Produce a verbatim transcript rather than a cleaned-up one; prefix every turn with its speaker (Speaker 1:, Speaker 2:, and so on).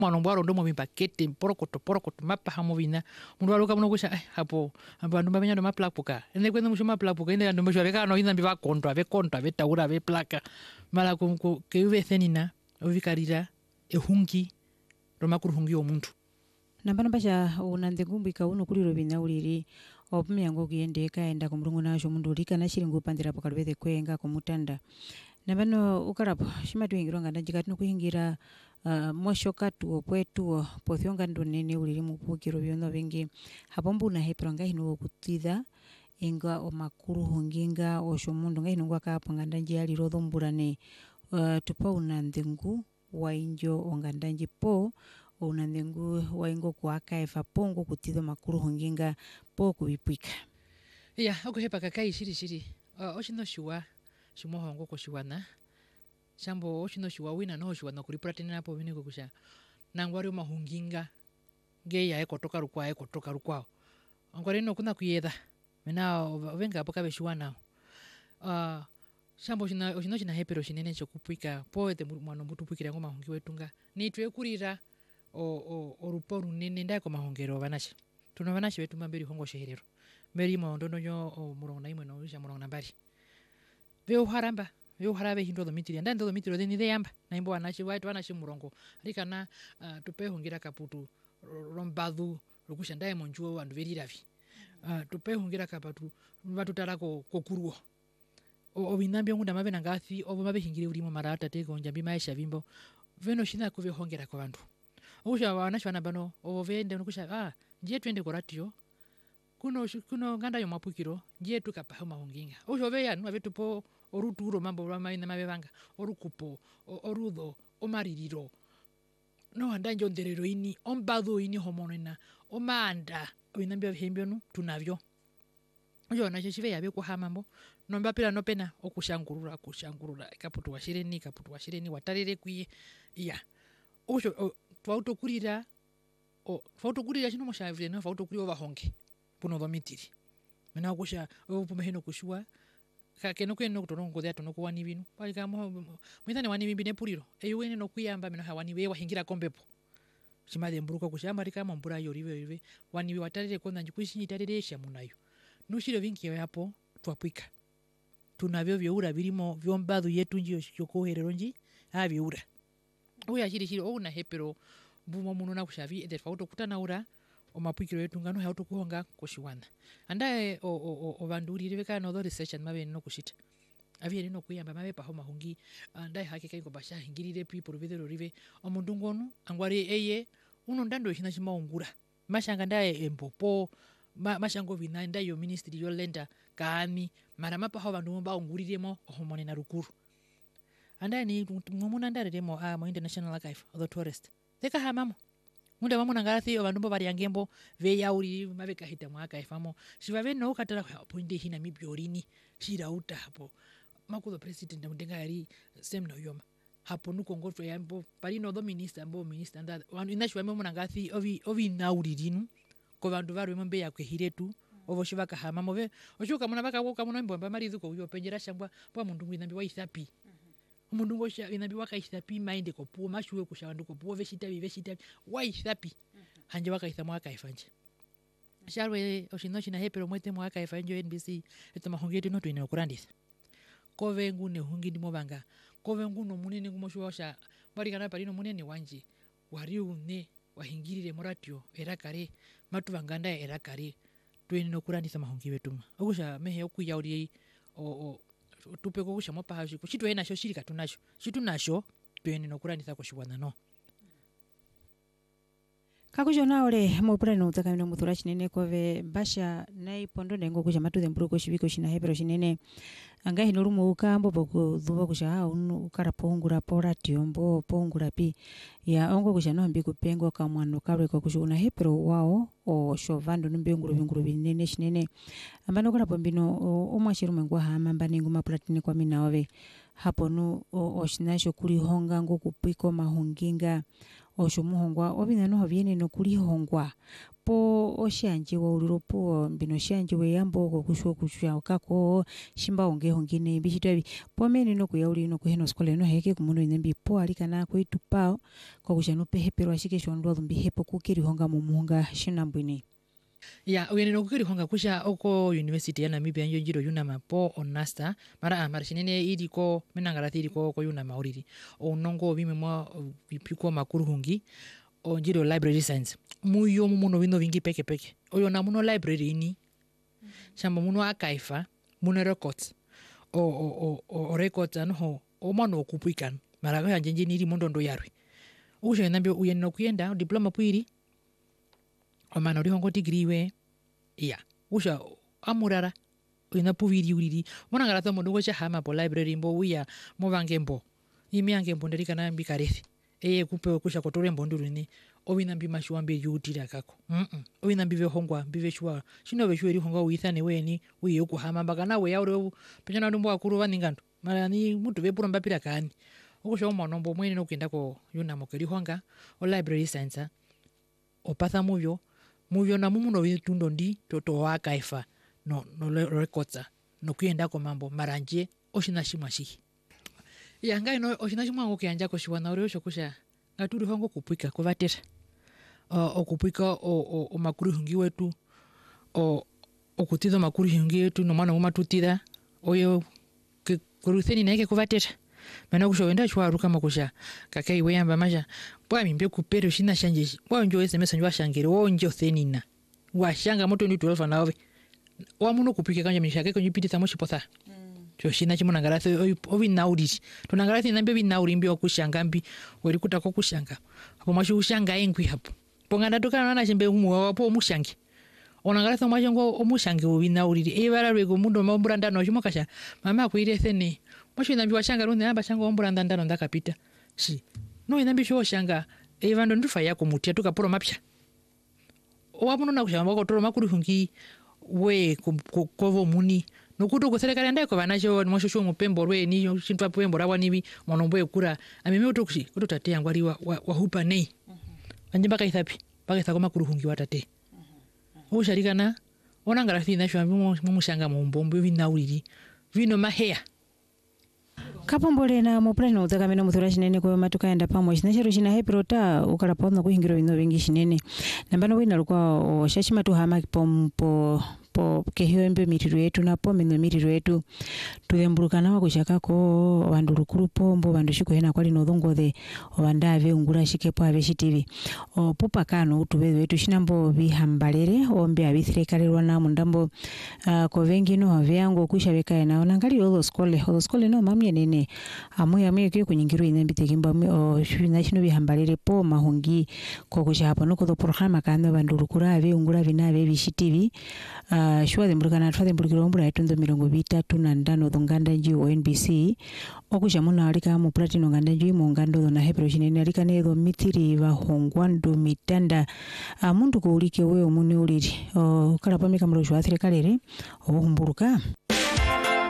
Speaker 1: mwana mbwaro ndo mu pakete porokoto porokoto mapa hamo vina mundu aluka muno kusha eh hapo abantu babenya ndo maplapuka ende kwenda musho maplapuka ende ndo musho beka no ina biva kontwa be kontwa be taura be plaka mala ku ke uve thenina uvikarira ehungi roma kuruhungi omuntu
Speaker 2: nambana basha unande gumbika uno kuli robina uliri opumyango kiyende kaenda kumurungu nasho mundu ulika na shiringu pandira pakalubete kwenga kumutanda nambano ukarapo shimatu ingiranga ndajika tino kuhingira uh, mosho katu opwetu pothionga ndonene uliri mupukiro byono bingi habombu na hepronga hinu kutida inga omakuru hunginga osho mundu ngahinu ngwaka pangandanji ali rodhomburane uh, tupa unandengu wainjo ongandanji po unandengu waingo kwaka efa pongo kutido makuru honginga po kubipwika
Speaker 1: ya okuhepa kakai shiri shiri uh, oshino shuwa shimohongo koshiwana shambo oshino shuwa wina no shuwana kulipratene napo bine kokusha nangwari mahunginga geya ekotoka rukwa ekotoka rukwao angwari no kuna kuyeda mena venga apo kabe shuwana uh, shambo shina oshino shina hepero shinene chokupwika poete mwana mbutu pwikira ngoma hongi wetunga nitwe kurira o o orupo runene ndako mahongero banashi tuno banashi betu mambiri hongo sheherero meri mo ndono nyo murongo naimwe no usha murongo nambari veo haramba veo harabe hindo do mitiri ndando do mitiri deni de yamba naimbo anashi waitu anashi murongo rikana uh, tupe hongira kaputu rombadu rukusha ndaye monjuo vandu veriravi uh, tupe hongira kapatu vatutarako kokuruo o binambyo ngunda mabe nangathi obo mabe hingire urimo marata teko njambi maisha bimbo veno shina kuve hongera kwa bantu usha wanashi wana bano obo vende nukusha ah nje twende ko ratio kuno kuno nganda yo mapukiro nje tukapa mahonginga usho veya nwa vetu po oruturo mambo rama ina mabevanga orukupo orudho omaririro no andanje onderero ini ombadho ini homonena omanda binambyo hembyo nu tunavyo ujo na chive yabe ko hamambo nomba pira no pena okushangurura kushangurura kaputu washireni kaputu washireni watarire kwi ya ujo twauto kurira o twauto kurira chino moshavire no twauto kuri ovahonge puno domitiri mena kusha opumeheno kushwa kake no kweno kutorongo dia tono kuwani binu pali kamo mwithane wani bimbine puriro eyuwene no kuyamba mena hawani be wahingira kombepo chimade mburuko kushamba rikama mbura yorive yorive wani watarire kona njikushi tarire sha munayo nushiro vinki yapo twapwika tunavyo vyoura birimo vyombadhu yetu njio shokoherero nji ha vyoura uya shiri shiri ona hepero bumo muno na kushavi ede fauto kutana ura omapwikiro yetu ngano hauto kuhonga koshiwana andaye o o o vanduri riveka no do research mabe no kushita avye no kuyamba mabe pa homa hungi andaye hakika iko basha hingirire people videro rive omundu ngonu angwari eye uno ndando hina chimaungura mashanga ndaye empopo ma mashango vinanda yo ministry yo lenda kani mara mapa ho bandu mba unguriremo homone na rukuru andani mumuna ndaremo a mo international archive of the tourist teka hamamo munda mamuna ngarathi abandu mba bari yangembo ve yauri mabeka hita mwaka ifamo shivave no katara pointe hina mibyorini shirauta hapo makudo president mundenga yari semno yoma hapo nuko ngotwe yambo pali no do minister mbo minister nda wanu inashwa mamuna ngathi ovi ovi nauririnu ko bandu baru mombe yakwe hiretu ovo shivaka hama move oshuka muna baka woka muna mbomba marizu ko yo penjera shangwa pa mundu ngwinambi wa ithapi mundu ngosha inambi waka ithapi mind ko pu mashuwe kushandu ko pu veshita veshita wa ithapi hanje waka ithamu waka ifanje sharwe oshino china hepero mwete mwaka ifanje N B C etama hongeti no twine kurandisa kove ngune hungi ndimo banga kove nguno munene ngumoshuwa bari kana parino munene wanje wariune wahingirire moratio erakare matu vanganda erakare twene no kurandisa mahongi wetuma okusha mehe okuyauri o o tupe ko kusha mopa hashi kuchitu ena sho shirika tunasho shitu nasho twene no kurandisa ko shibwana no
Speaker 2: kakujona ole mopura no takamino muthura chinene kove basha nai pondo nengo kuja matu thembruko shibiko shina hebero shinene anga hinuru mu kambo boko dhuba kusha ha unu ukara pongura pora tiombo pongura pi ya ongo kusha no mbi kupengo kamwano kabre ko kushuna hebero wao o shovando numbe nguru binguru binene shinene ambano kora pombino omwashiru mengwa ha mamba ningu maplatini kwa minawe hapo no oshinasho kuri honga ngo kupiko mahonginga osho muhongwa obina no viene no kuli hongwa po oshanje wa uliro po mbino shanje we yambo ko kushwa kushwa kako shimba onge hongine bishitwabi po meni no kuyauli no kuheno skole no heke kumuno inembi po alikana ko itupao ko kushano pehepero ashike shondwa dhumbi hepo kukiri honga mumuhonga shinambwini.
Speaker 1: Ya uyene no kukiri honga kusha oko university ya Namibia nyo jiro yunama po onasta mara mara shinene idi ko menangarati idi ko ko yunama oriri onongo bime mwa bipiko makuru hungi o jiro library science muyo muno vino vingi peke peke oyo na muno library ni shamba muno akaifa muno records o o o o records anho o mano okupikan mara ga njenje ni mondo ndo yarwe usho nambio uyene no kuyenda diploma puiri o mano rihongo degree we ya usha amurara uyena puviri uriri mona garata mondo go cha hama po library mbo uya mo vangembo imi angembo nderika na mbikaresi eye kupe kusha kotore mbonduru ni obina mbi mashwa mbi yutira kako mhm obina mbi hongwa mbi shwa shino be shweri hongwa uithane weni uye ukuhama mbaka nawe yaure penyana ndumbo akuru vaningando mara ni mutu vepura mbapira kani ukusha omonombo mwene no kenda ko yuna mokeri honga o library science o patha muvyo muvyo na mumuno vitundo ndi toto wakaifa no no records no kuyenda ko mambo maranje oshina shimashi yanga ino oshina shimwango kyanja ko shiwana uri osho kusha ngaturi hongo kupwika kuvatera uh, okupwika o o makuru hungi wetu o okutiza makuru hungi wetu no mwana umatutira oyo kurutheni naike kuvatera mana kusho wenda chwa ruka makusha kakai weyamba maja bwa mimbe kupero shina shanje bwa njo S M S njwa shangere wo njo thenina wa shanga moto ndi twelve nawe wa muno kupika kanja mishake ko nyipitisa moshi potha cho shina chimuna ngarathi obi nauri tunangarathi nambe bi nauri mbi okushanga mbi weri kutako kushanga hapo mashi ushanga engwi hapo pongana tukana na chimbe humu wapo mushangi onangarathi majengo omushangi obi nauri e bara rwego mundo mamburanda no chimokasha mama kuire thene mashi nambi washanga runde amba shanga omburanda ndano ndakapita shi no inambi sho shanga e vando ndufa yako mutia tukaporo mapya owamuno na kushamba ko toro makuru hungi we kovo muni nokuto kuserikali ndako banacho mwashosho mupembo rwe ni chintwa pembo rawa nibi monombo ekura ameme utokushi kutotate yangwali wa, wa, wa hupa nei anje baka ithapi baka ithako makuru hungi watate usharika na onangara thina shwa mumushanga mumbombo binauriri vino mahea
Speaker 2: kapombole na moplano utakamena muthura shinene kwa matuka enda pamwe shinashiro shina hepirota ukala pona kuhingiro bino bingi shinene nambano wina lukwa oshashima tu hama pompo po kehembe mitiru yetu na po mino mitiru yetu tuembuluka nawa kushakako bandu rukuru pombo bandu shiko hena kwali no dhongode obandave ungura shikepo abeshitivi o pupa kano utubeze wetu shinambo bihambalere ombe abithirekalirwa na mundambo uh, ko vengi no vyango kusha bekaye na onangali yo skole ho skole no mamye nene amuya amuye kyo kunyingiru inembite kimba o shina shino bihambalere po mahungi ko kusha hapo no ko programa kano bandu rukuru ave ungura binabe bishitivi uh, Uh, shwa dembulukana twa dembulukiro mbura etundo mirongo bitatu na ndano dhonganda nji o N B C okusha muna alika mu platino nganda nji mu ngando na hepero shinene alika nedo mitiri va hongwando mitanda uh, mundu ko ulike we omuni uliri uh, kala pamika mro shwa thire kalere obumbuluka